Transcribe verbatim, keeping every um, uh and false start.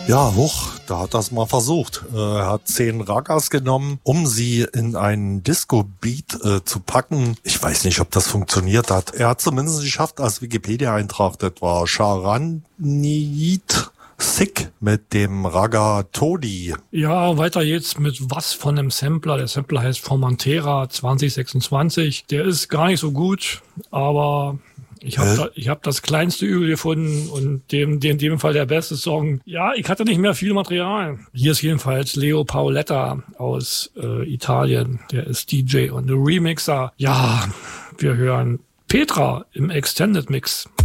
Ja, hoch, da hat das mal versucht. Er hat zehn Raggas genommen, um sie in einen Disco-Beat äh, zu packen. Ich weiß nicht, ob das funktioniert hat. Er hat zumindest geschafft, als Wikipedia-Eintrag, das war Charanit Sick mit dem Ragga Todi. Ja, weiter jetzt mit was von einem Sampler. Der Sampler heißt Formentera zwanzig sechsundzwanzig. Der ist gar nicht so gut, aber ich habe da, ich hab das kleinste Übel gefunden und dem, dem, dem Fall der beste Song. Ja, ich hatte nicht mehr viel Material. Hier ist jedenfalls Leo Paoletta aus äh, Italien. Der ist D J und Remixer. Ja, wir hören Petra im Extended Mix.